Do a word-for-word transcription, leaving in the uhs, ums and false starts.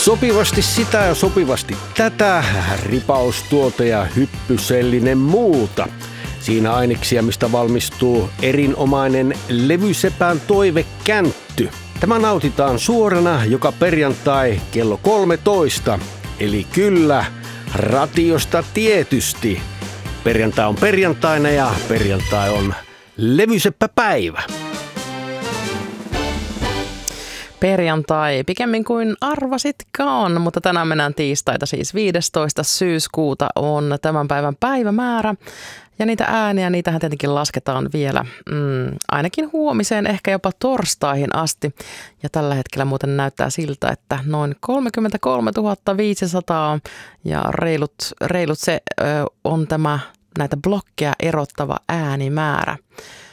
Sopivasti sitä ja sopivasti tätä, ripaustuote ja hyppysellinen muuta. Siinä aineksia, mistä valmistuu erinomainen levysepän toivekäntty. Tämä nautitaan suorana joka perjantai kello kolmetoista. Eli kyllä, ratiosta tietysti. Perjantai on perjantaina ja perjantai on levyseppäpäivä. Perjantai, pikemmin kuin arvasitkaan, mutta tänään mennään tiistaita, siis viidestoista syyskuuta on tämän päivän päivämäärä. Ja niitä ääniä, niitähän tietenkin lasketaan vielä mm, ainakin huomiseen, ehkä jopa torstaihin asti. Ja tällä hetkellä muuten näyttää siltä, että noin kolmekymmentäkolmetuhatta viisisataa ja reilut, reilut se ö, on tämä näitä blokkeja erottava äänimäärä.